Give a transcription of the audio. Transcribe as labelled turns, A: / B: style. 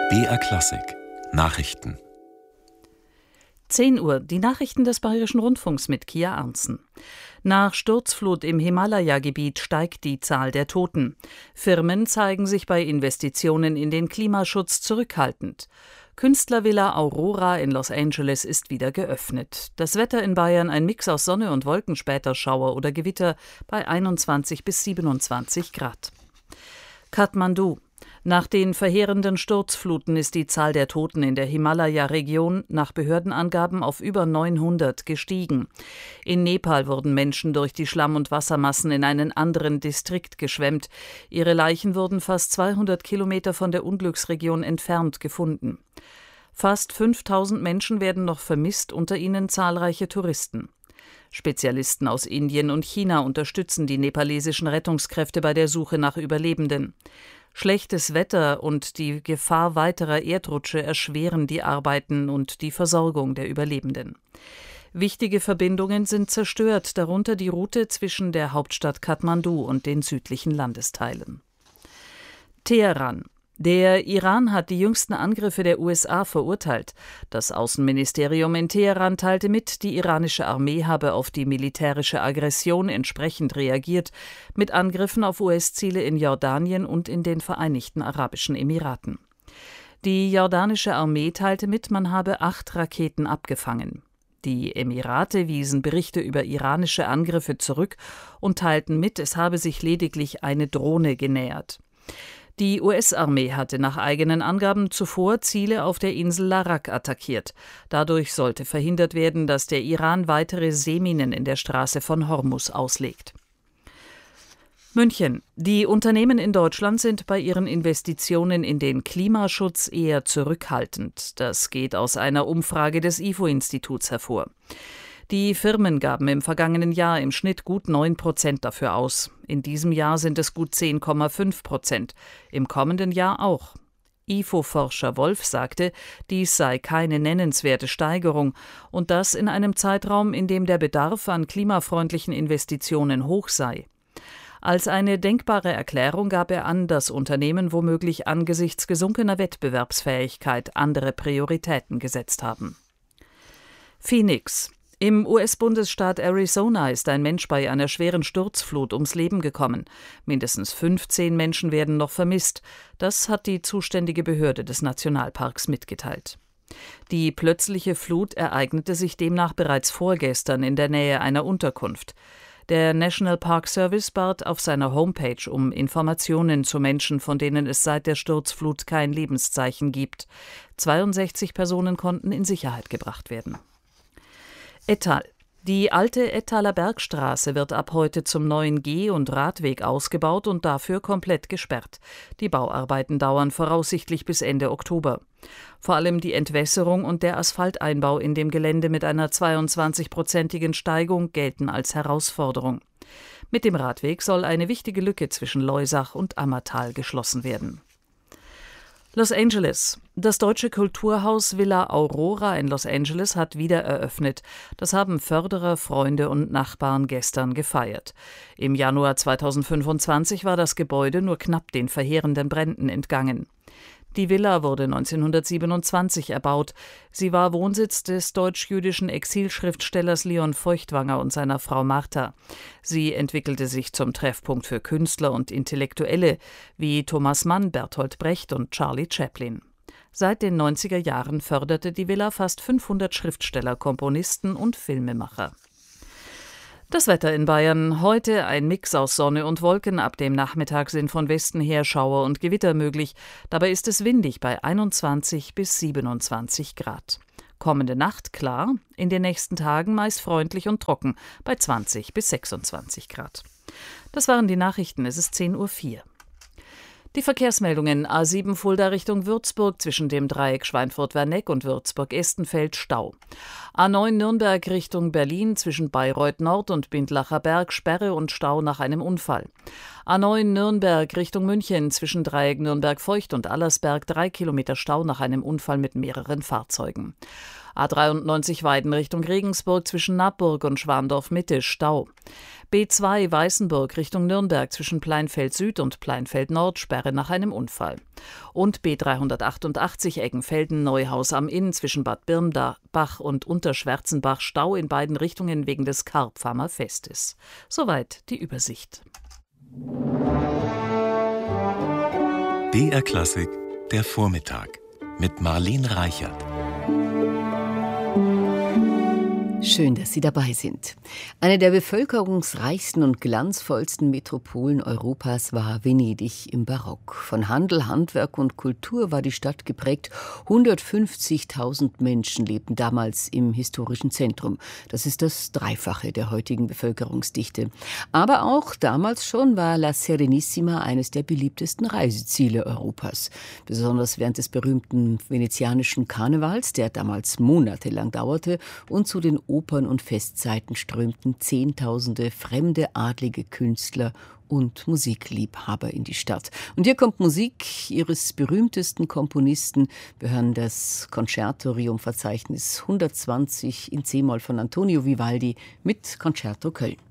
A: BR Klassik Nachrichten.
B: 10 Uhr, die Nachrichten des Bayerischen Rundfunks mit Kia Arntzen. Nach Sturzflut im Himalaya-Gebiet steigt die Zahl der Toten. Firmen zeigen sich bei Investitionen in den Klimaschutz zurückhaltend. Künstlervilla Aurora in Los Angeles ist wieder geöffnet. Das Wetter in Bayern ein Mix aus Sonne und Wolken, später Schauer oder Gewitter bei 21 bis 27 Grad. Kathmandu. Nach den verheerenden Sturzfluten ist die Zahl der Toten in der Himalaya-Region nach Behördenangaben auf über 900 gestiegen. In Nepal wurden Menschen durch die Schlamm- und Wassermassen in einen anderen Distrikt geschwemmt. Ihre Leichen wurden fast 200 Kilometer von der Unglücksregion entfernt gefunden. Fast 5000 Menschen werden noch vermisst, unter ihnen zahlreiche Touristen. Spezialisten aus Indien und China unterstützen die nepalesischen Rettungskräfte bei der Suche nach Überlebenden. Schlechtes Wetter und die Gefahr weiterer Erdrutsche erschweren die Arbeiten und die Versorgung der Überlebenden. Wichtige Verbindungen sind zerstört, darunter die Route zwischen der Hauptstadt Kathmandu und den südlichen Landesteilen. Teheran. Der Iran hat die jüngsten Angriffe der USA verurteilt. Das Außenministerium in Teheran teilte mit, die iranische Armee habe auf die militärische Aggression entsprechend reagiert, mit Angriffen auf US-Ziele in Jordanien und in den Vereinigten Arabischen Emiraten. Die jordanische Armee teilte mit, man habe 8 Raketen abgefangen. Die Emirate wiesen Berichte über iranische Angriffe zurück und teilten mit, es habe sich lediglich eine Drohne genähert. Die US-Armee hatte nach eigenen Angaben zuvor Ziele auf der Insel Larak attackiert. Dadurch sollte verhindert werden, dass der Iran weitere Seeminen in der Straße von Hormuz auslegt. München. Die Unternehmen in Deutschland sind bei ihren Investitionen in den Klimaschutz eher zurückhaltend. Das geht aus einer Umfrage des IFO-Instituts hervor. Die Firmen gaben im vergangenen Jahr im Schnitt gut 9% dafür aus. In diesem Jahr sind es gut 10,5%. Im kommenden Jahr auch. IFO-Forscher Wolf sagte, dies sei keine nennenswerte Steigerung und das in einem Zeitraum, in dem der Bedarf an klimafreundlichen Investitionen hoch sei. Als eine denkbare Erklärung gab er an, dass Unternehmen womöglich angesichts gesunkener Wettbewerbsfähigkeit andere Prioritäten gesetzt haben. Phoenix. Im US-Bundesstaat Arizona ist ein Mensch bei einer schweren Sturzflut ums Leben gekommen. Mindestens 15 Menschen werden noch vermisst. Das hat die zuständige Behörde des Nationalparks mitgeteilt. Die plötzliche Flut ereignete sich demnach bereits vorgestern in der Nähe einer Unterkunft. Der National Park Service bat auf seiner Homepage um Informationen zu Menschen, von denen es seit der Sturzflut kein Lebenszeichen gibt. 62 Personen konnten in Sicherheit gebracht werden. Ettal. Die alte Ettaler Bergstraße wird ab heute zum neuen Geh- und Radweg ausgebaut und dafür komplett gesperrt. Die Bauarbeiten dauern voraussichtlich bis Ende Oktober. Vor allem die Entwässerung und der Asphalteinbau in dem Gelände mit einer 22-prozentigen Steigung gelten als Herausforderung. Mit dem Radweg soll eine wichtige Lücke zwischen Loisach und Ammertal geschlossen werden. Los Angeles. Das deutsche Kulturhaus Villa Aurora in Los Angeles hat wieder eröffnet. Das haben Förderer, Freunde und Nachbarn gestern gefeiert. Im Januar 2025 war das Gebäude nur knapp den verheerenden Bränden entgangen. Die Villa wurde 1927 erbaut. Sie war Wohnsitz des deutsch-jüdischen Exilschriftstellers Leon Feuchtwanger und seiner Frau Martha. Sie entwickelte sich zum Treffpunkt für Künstler und Intellektuelle wie Thomas Mann, Bertolt Brecht und Charlie Chaplin. Seit den 90er Jahren förderte die Villa fast 500 Schriftsteller, Komponisten und Filmemacher. Das Wetter in Bayern. Heute ein Mix aus Sonne und Wolken. Ab dem Nachmittag sind von Westen her Schauer und Gewitter möglich. Dabei ist es windig bei 21 bis 27 Grad. Kommende Nacht klar, in den nächsten Tagen meist freundlich und trocken bei 20 bis 26 Grad. Das waren die Nachrichten. Es ist 10:04 Uhr. Die Verkehrsmeldungen: A7 Fulda Richtung Würzburg zwischen dem Dreieck Schweinfurt-Werneck und Würzburg-Estenfeld Stau. A9 Nürnberg Richtung Berlin zwischen Bayreuth Nord und Bindlacher Berg Sperre und Stau nach einem Unfall. A9 Nürnberg Richtung München zwischen Dreieck Nürnberg-Feucht und Allersberg 3 Kilometer Stau nach einem Unfall mit mehreren Fahrzeugen. A93 Weiden Richtung Regensburg zwischen Nappburg und Schwandorf-Mitte Stau. B2 Weißenburg Richtung Nürnberg zwischen Pleinfeld Süd und Pleinfeld Nord Sperre nach einem Unfall. Und B388 Eggenfelden Neuhaus am Inn zwischen Bad Birnbach und Unterschwärzenbach Stau in beiden Richtungen wegen des Karpfamer Festes. Soweit die Übersicht.
A: BR Klassik, der Vormittag mit Marlene Reichert.
C: Schön, dass Sie dabei sind. Eine der bevölkerungsreichsten und glanzvollsten Metropolen Europas war Venedig im Barock. Von Handel, Handwerk und Kultur war die Stadt geprägt. 150.000 Menschen lebten damals im historischen Zentrum. Das ist das Dreifache der heutigen Bevölkerungsdichte. Aber auch damals schon war La Serenissima eines der beliebtesten Reiseziele Europas. Besonders während des berühmten venezianischen Karnevals, der damals monatelang dauerte, und zu den Opern und Festzeiten strömten Zehntausende fremde adlige Künstler und Musikliebhaber in die Stadt. Und hier kommt Musik ihres berühmtesten Komponisten. Wir hören das Concertorium-Verzeichnis 120 in C-Moll von Antonio Vivaldi mit Concerto Köln.